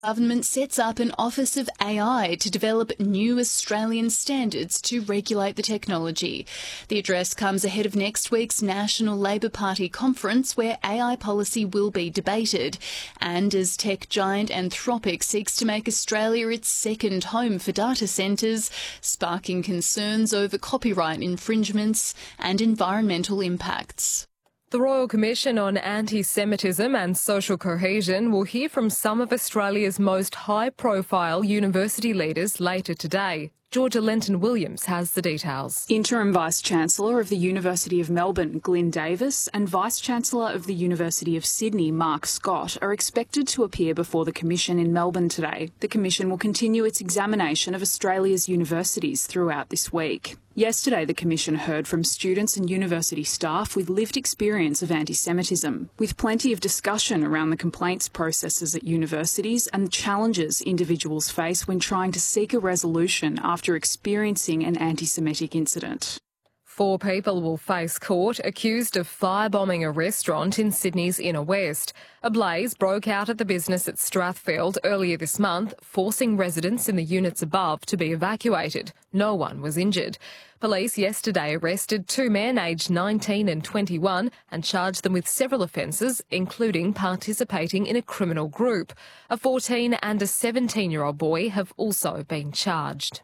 Government sets up an Office of AI to develop new Australian standards to regulate the technology. The address comes ahead of next week's National Labor Party conference where AI policy will be debated. And as tech giant Anthropic seeks to make Australia its second home for data centres, sparking concerns over copyright infringements and environmental impacts. The Royal Commission on Anti-Semitism and Social Cohesion will hear from some of Australia's most high-profile university leaders later today. Georgia Lenton-Williams has the details. Interim Vice-Chancellor of the University of Melbourne, Glyn Davis, and Vice-Chancellor of the University of Sydney, Mark Scott, are expected to appear before the Commission in Melbourne today. The Commission will continue its examination of Australia's universities throughout this week. Yesterday, the Commission heard from students and university staff with lived experience of anti-Semitism, with plenty of discussion around the complaints processes at universities and the challenges individuals face when trying to seek a resolution after experiencing an anti-Semitic incident. 4 people will face court accused of firebombing a restaurant in Sydney's Inner West. A blaze broke out at the business at Strathfield earlier this month, forcing residents in the units above to be evacuated. No one was injured. Police yesterday arrested 2 men aged 19 and 21 and charged them with several offences, including participating in a criminal group. A 14 and a 17-year-old boy have also been charged.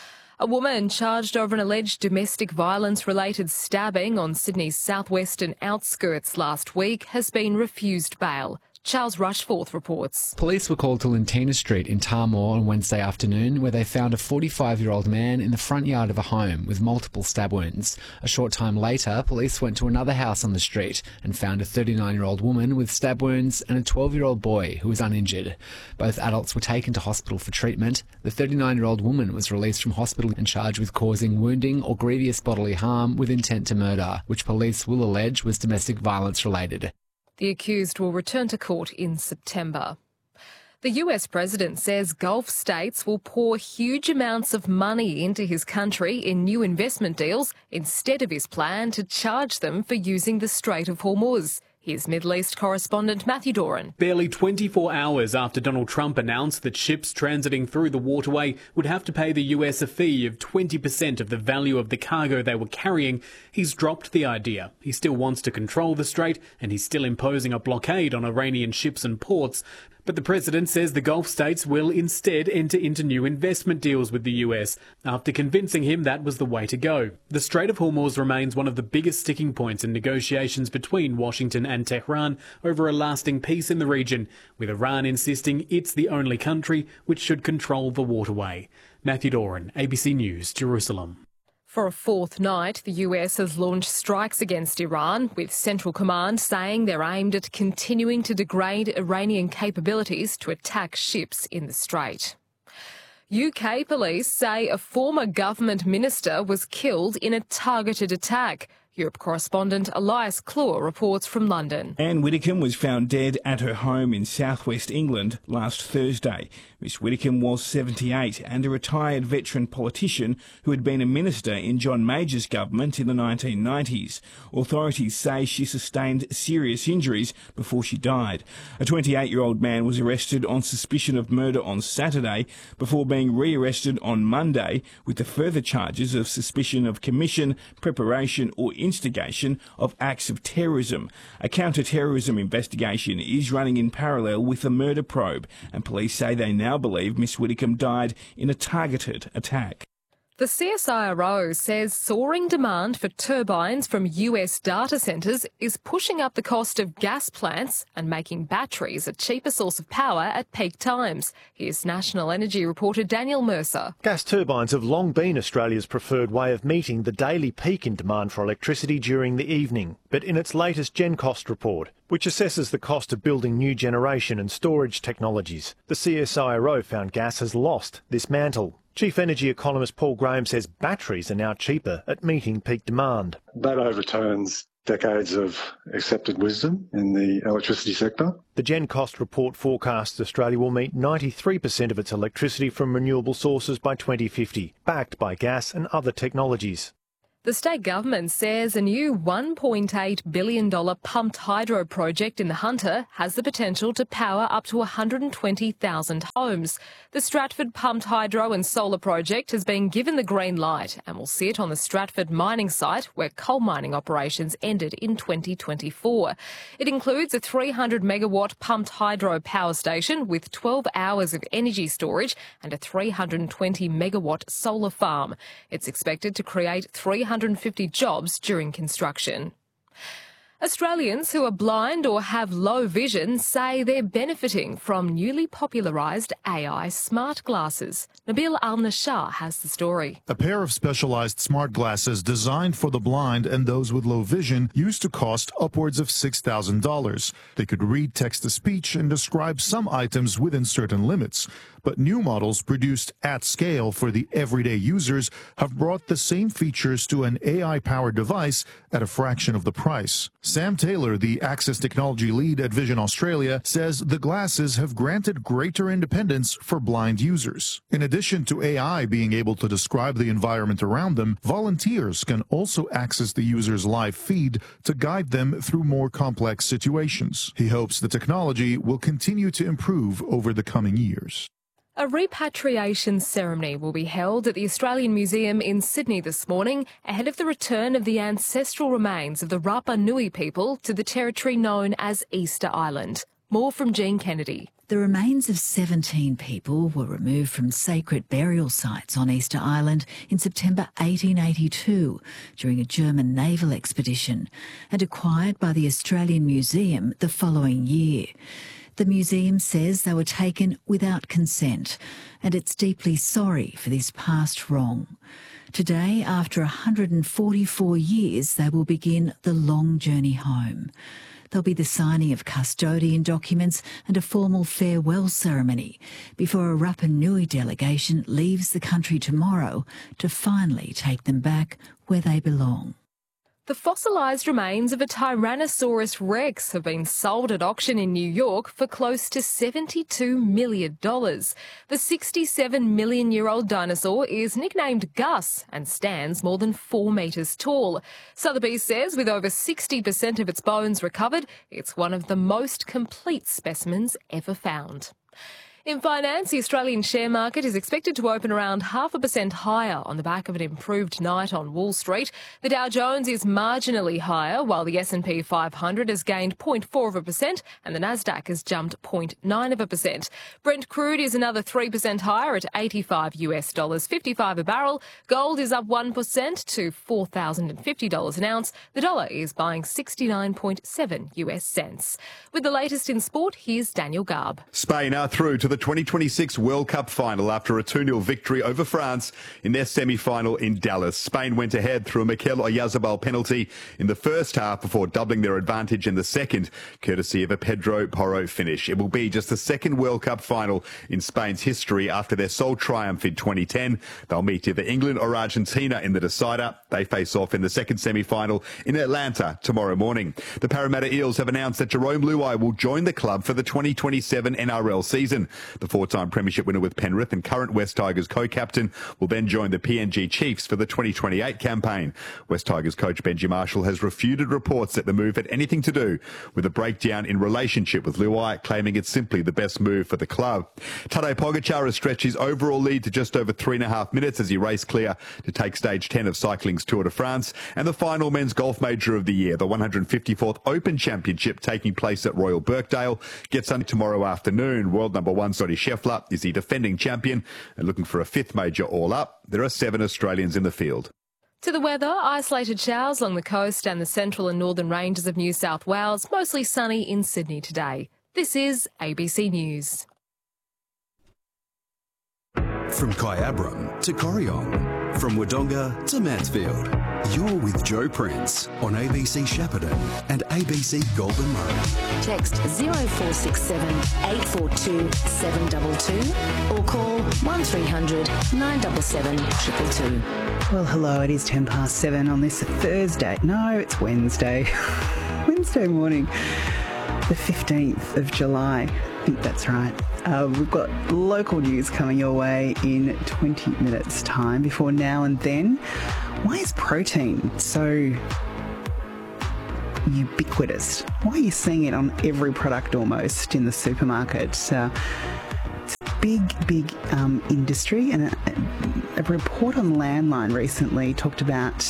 A woman charged over an alleged domestic violence-related stabbing on Sydney's southwestern outskirts last week has been refused bail. Charles Rushforth reports. Police were called to Lentina Street in Tarmore on Wednesday afternoon, where they found a 45-year-old man in the front yard of a home with multiple stab wounds. A short time later, police went to another house on the street and found a 39-year-old woman with stab wounds and a 12-year-old boy who was uninjured. Both adults were taken to hospital for treatment. The 39-year-old woman was released from hospital and charged with causing wounding or grievous bodily harm with intent to murder, which police will allege was domestic violence related. The accused will return to court in September. The US president says Gulf states will pour huge amounts of money into his country in new investment deals instead of his plan to charge them for using the Strait of Hormuz. Here's Middle East correspondent Matthew Doran. Barely 24 hours after Donald Trump announced that ships transiting through the waterway would have to pay the US a fee of 20% of the value of the cargo they were carrying, he's dropped the idea. He still wants to control the strait, and he's still imposing a blockade on Iranian ships and ports. But the president says the Gulf states will instead enter into new investment deals with the US, after convincing him that was the way to go. The Strait of Hormuz remains one of the biggest sticking points in negotiations between Washington and Tehran over a lasting peace in the region, with Iran insisting it's the only country which should control the waterway. Matthew Doran, ABC News, Jerusalem. For a 4th night, the US has launched strikes against Iran, with Central Command saying they're aimed at continuing to degrade Iranian capabilities to attack ships in the Strait. UK police say a former government minister was killed in a targeted attack. Europe correspondent Elias Clure reports from London. Anne Widdecombe was found dead at her home in southwest England last Thursday. Miss Widdecombe was 78 and a retired veteran politician who had been a minister in John Major's government in the 1990s. Authorities say she sustained serious injuries before she died. A 28-year-old man was arrested on suspicion of murder on Saturday before being re-arrested on Monday with the further charges of suspicion of commission, preparation or instigation of acts of terrorism. A counter-terrorism investigation is running in parallel with the murder probe, and police say they now believe Miss Widdecombe died in a targeted attack. The CSIRO says soaring demand for turbines from US data centres is pushing up the cost of gas plants and making batteries a cheaper source of power at peak times. Here's National Energy reporter Daniel Mercer. Gas turbines have long been Australia's preferred way of meeting the daily peak in demand for electricity during the evening. But in its latest GenCost report, which assesses the cost of building new generation and storage technologies, the CSIRO found gas has lost this mantle. Chief Energy economist Paul Graham says batteries are now cheaper at meeting peak demand. That overturns decades of accepted wisdom in the electricity sector. The GenCost report forecasts Australia will meet 93% of its electricity from renewable sources by 2050, backed by gas and other technologies. The state government says a new $1.8 billion pumped hydro project in the Hunter has the potential to power up to 120,000 homes. The Stratford Pumped Hydro and Solar Project has been given the green light and will sit on the Stratford mining site where coal mining operations ended in 2024. It includes a 300 megawatt pumped hydro power station with 12 hours of energy storage and a 320 megawatt solar farm. It's expected to create 350 jobs during construction. Australians who are blind or have low vision say they're benefiting from newly popularised AI smart glasses. Nabil Al-Nashar has the story. A pair of specialised smart glasses designed for the blind and those with low vision used to cost upwards of $6,000. They could read text-to-speech and describe some items within certain limits. But new models produced at scale for the everyday users have brought the same features to an AI-powered device at a fraction of the price. Sam Taylor, the access technology lead at Vision Australia, says the glasses have granted greater independence for blind users. In addition to AI being able to describe the environment around them, volunteers can also access the user's live feed to guide them through more complex situations. He hopes the technology will continue to improve over the coming years. A repatriation ceremony will be held at the Australian Museum in Sydney this morning ahead of the return of the ancestral remains of the Rapa Nui people to the territory known as Easter Island. More from Jean Kennedy. The remains of 17 people were removed from sacred burial sites on Easter Island in September 1882 during a German naval expedition and acquired by the Australian Museum the following year. The museum says they were taken without consent, and it's deeply sorry for this past wrong. Today, after 144 years, they will begin the long journey home. There'll be the signing of custodian documents and a formal farewell ceremony before a Rapa Nui delegation leaves the country tomorrow to finally take them back where they belong. The fossilised remains of a Tyrannosaurus rex have been sold at auction in New York for close to $72 million. The 67-million-year-old dinosaur is nicknamed Gus and stands more than 4 metres tall. Sotheby's says with over 60% of its bones recovered, it's one of the most complete specimens ever found. In finance, the Australian share market is expected to open around 0.5% higher on the back of an improved night on Wall Street. The Dow Jones is marginally higher, while the S&P 500 has gained 0.4% and the Nasdaq has jumped 0.9%. Brent crude is another 3% higher at $85 a barrel. Gold is up 1% to $4,050 an ounce. The dollar is buying 69.7 US cents. With the latest in sport, here's Daniel Garb. Spain are through to the 2026 World Cup final after a 2-0 victory over France in their semi-final in Dallas. Spain went ahead through a Mikel Oyarzabal penalty in the first half before doubling their advantage in the second, courtesy of a Pedro Porro finish. It will be just the second World Cup final in Spain's history after their sole triumph in 2010. They'll meet either England or Argentina in the decider. They face off in the second semi-final in Atlanta tomorrow morning. The Parramatta Eels have announced that Jarome Luai will join the club for the 2027 NRL season. The 4-time premiership winner with Penrith and current West Tigers co-captain will then join the PNG Chiefs for the 2028 campaign. West Tigers coach Benji Marshall has refuted reports that the move had anything to do with a breakdown in relationship with Luai, claiming it's simply the best move for the club. Tadej Pogacar has stretched his overall lead to just over 3.5 minutes as he raced clear to take stage 10 of cycling's Tour de France and the final men's golf major of the year, the 154th Open Championship taking place at Royal Birkdale, gets on tomorrow afternoon. World number one Scotty Scheffler is the defending champion and looking for a 5th major all up. There are 7 Australians in the field. To the weather, isolated showers along the coast and the central and northern ranges of New South Wales, mostly sunny in Sydney today. This is ABC News. From Kyabram to Corryong, from Wodonga to Mansfield, you're with Joe Prince on ABC Shepparton and ABC Golden Murray. Text 0467 842 722 or call 1300 977 222. Well, hello, it is 7:10 on this Thursday. No, it's Wednesday. Wednesday morning, the 15th of July. I think that's right. We've got local news coming your way in 20 minutes' time. Before now and then, Why is protein so ubiquitous? Why are you seeing it on every product almost in the supermarket? It's a big industry, and a report on Landline recently talked about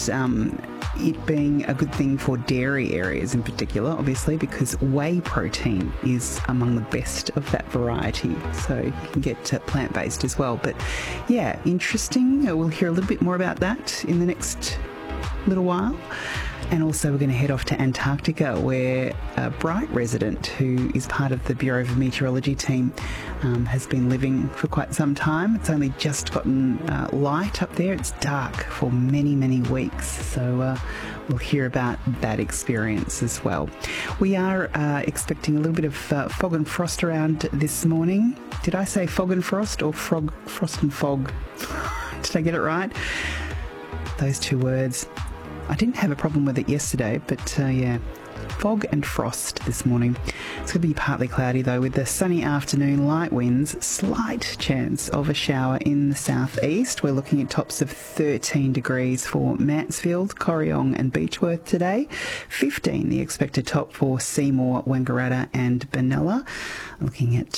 it being a good thing for dairy areas in particular, obviously, because whey protein is among the best of that variety. So you can get plant-based as well. But yeah, interesting. We'll hear a little bit more about that in the next little while. And also we're going to head off to Antarctica, where a Bright resident who is part of the Bureau of Meteorology team has been living for quite some time. It's only just gotten light up there. It's dark for many, many weeks. So we'll hear about that experience as well. We are expecting a little bit of fog and frost around this morning. Did I say fog and frost or frost and fog? Did I get it right? Those two words. I didn't have a problem with it yesterday, but yeah, fog and frost this morning. It's going to be partly cloudy though, with the sunny afternoon, light winds, slight chance of a shower in the southeast. We're looking at tops of 13 degrees for Mansfield, Corryong and Beechworth today. 15 the expected top for Seymour, Wangaratta and Benalla. Looking at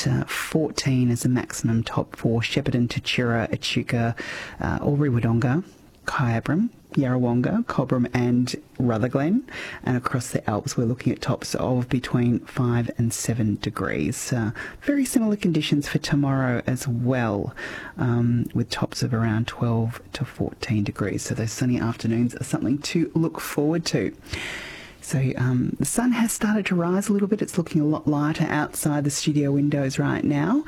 14 as a maximum top for Shepparton, Tuchura, Echuca, Albury-Wodonga, Kyabram, Yarrawonga, Cobram and Rutherglen, and across the Alps we're looking at tops of between 5 and 7 degrees. Very similar conditions for tomorrow as well, with tops of around 12 to 14 degrees. So those sunny afternoons are something to look forward to. So the sun has started to rise a little bit. It's looking a lot lighter outside the studio windows right now.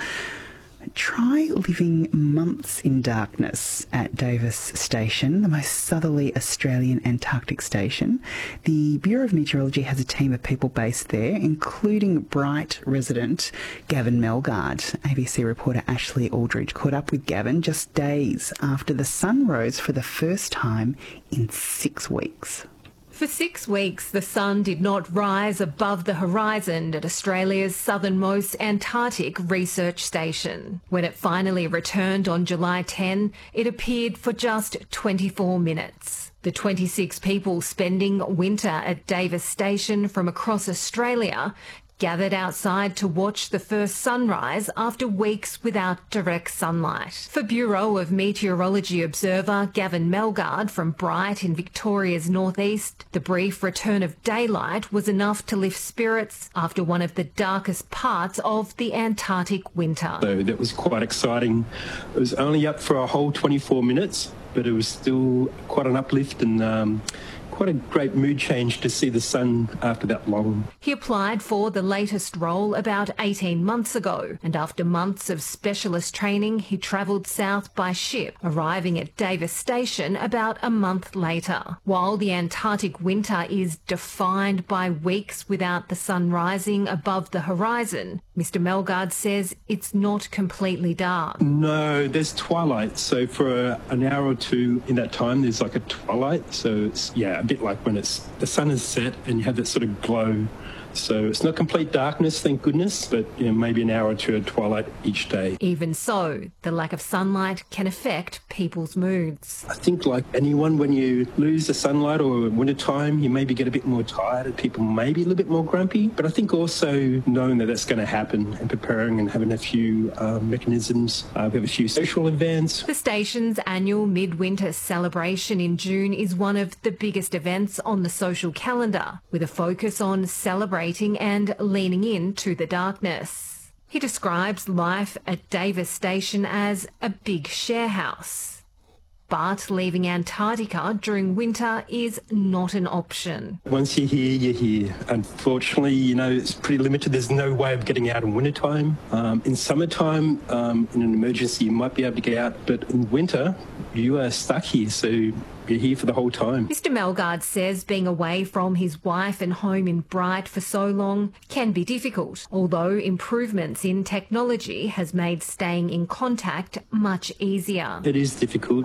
Try living months in darkness at Davis Station, the most southerly Australian Antarctic station. The Bureau of Meteorology has a team of people based there, including Bright resident Gavin Melgard. ABC reporter Ashley Aldridge caught up with Gavin just days after the sun rose for the first time in 6 weeks. For 6 weeks, the sun did not rise above the horizon at Australia's southernmost Antarctic research station. When it finally returned on July 10, it appeared for just 24 minutes. The 26 people spending winter at Davis Station from across Australia gathered outside to watch the first sunrise after weeks without direct sunlight. For Bureau of Meteorology observer Gavin Melgard from Bright in Victoria's northeast, the brief return of daylight was enough to lift spirits after one of the darkest parts of the Antarctic winter. So that was quite exciting. It was only up for a whole 24 minutes, but it was still quite an uplift and quite a great mood change to see the sun after that long. He applied for the latest role about 18 months ago, and after months of specialist training, he travelled south by ship, arriving at Davis Station about a month later. While the Antarctic winter is defined by weeks without the sun rising above the horizon, Mr. Melgard says it's not completely dark. No, there's twilight. So for an hour or two in that time, there's like a twilight. So it's, a bit like when the sun is set and you have that sort of glow. So it's not complete darkness, thank goodness, but maybe an hour or two of twilight each day. Even so, the lack of sunlight can affect people's moods. I think like anyone, when you lose the sunlight or winter time, you maybe get a bit more tired and people may be a little bit more grumpy. But I think also knowing that that's going to happen and preparing and having a few mechanisms. We have a few social events. The station's annual midwinter celebration in June is one of the biggest events on the social calendar, with a focus on celebrating and leaning into the darkness. He describes life at Davis Station as a big share house. But leaving Antarctica during winter is not an option. Once you're here, you're here. Unfortunately, it's pretty limited. There's no way of getting out in wintertime. In summertime, in an emergency, you might be able to get out, but in winter, you are stuck here. So you're here for the whole time. Mr. Melgard says being away from his wife and home in Bright for so long can be difficult, although improvements in technology has made staying in contact much easier. It is difficult.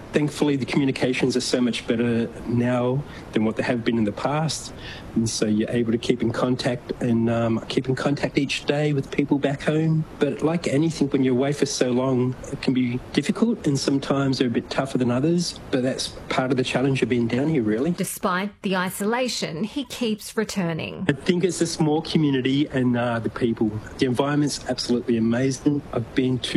thankfully, the communications are so much better now than what they have been in the past. And so you're able to keep in contact and keep in contact each day with people back home. But like anything, when you're away for so long, it can be difficult and sometimes they're a bit tougher than others. But that's part of the challenge of being down here, really. Despite the isolation, he keeps returning. I think it's a small community and the people. The environment's absolutely amazing. I've been to